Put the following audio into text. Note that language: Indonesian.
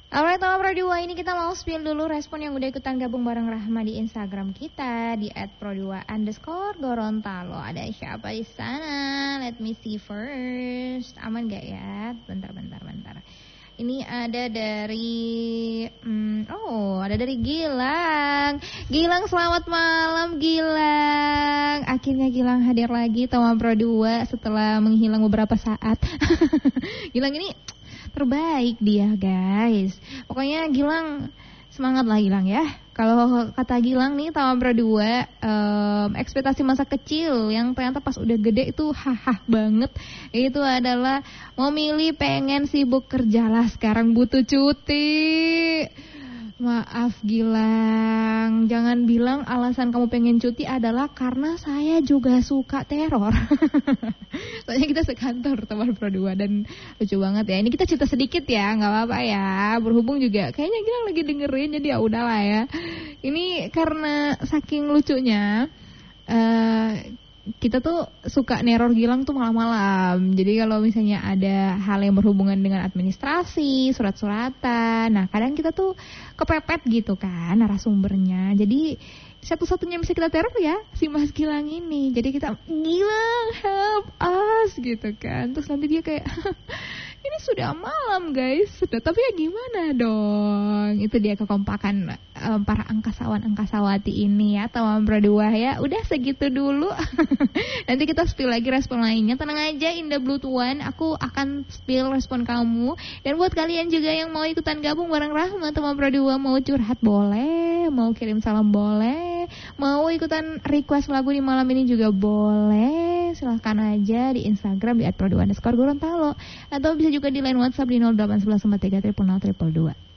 Alright, Tama Pro 2, ini kita mau spill dulu respon yang udah ikutan gabung bareng Rahma di Instagram kita di @pro2_gorontalo. Ada siapa di sana? Let me see first. Aman gak ya? Bentar. Ini ada dari ada dari Gilang. Gilang, selamat malam Gilang. Akhirnya Gilang hadir lagi Tama Pro 2 setelah menghilang beberapa saat. Gilang ini terbaik dia, guys. Pokoknya Gilang, semangat lah Gilang ya. Kalau kata Gilang nih, Tama Pro 2, ekspektasi masa kecil yang ternyata pas udah gede itu hahah banget. Itu adalah memilih pengen sibuk kerjalah, sekarang butuh cuti. Maaf Gilang, jangan bilang alasan kamu pengen cuti adalah karena saya juga suka teror. Soalnya kita sekantor Tama Pro 2 dan lucu banget ya. Ini kita cerita sedikit ya, nggak apa-apa ya. Berhubung juga kayaknya Gilang lagi dengerin, jadi ya udahlah ya. Ini karena saking lucunya, kita tuh suka neror Gilang tuh malam-malam. Jadi kalau misalnya ada hal yang berhubungan dengan administrasi, surat-suratan, nah kadang kita tuh kepepet gitu kan narasumbernya. Jadi satu-satunya yang bisa kita teror ya si Mas Gilang ini. Jadi kita, Gilang help us gitu kan. Terus nanti dia kayak ini sudah malam guys, sudah, tapi ya gimana dong. Itu dia kekompakan para angkasawan-angkasawati ini ya Tama Pro 2 ya. Udah segitu dulu. Nanti kita spill lagi respon lainnya. Tenang aja in the blue one, aku akan spill respon kamu. Dan buat kalian juga yang mau ikutan gabung bareng Rahma Tama Pro 2, mau curhat boleh, mau kirim salam boleh, mau ikutan request lagu di malam ini juga boleh. Silahkan aja di Instagram di @pro2_gorontalo, atau bisa juga di line WhatsApp di 0811 43 000 022.